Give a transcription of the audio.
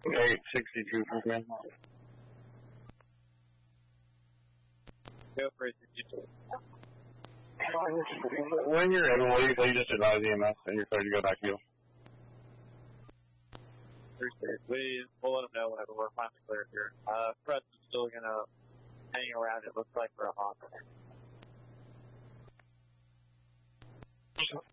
862 from command. Go for it, 62. When you're able, you just advise EMS and you're clear to go back to you. We'll let them know whenever we're finally clear here. Fred's still going to hang around, it looks like, for a hawk.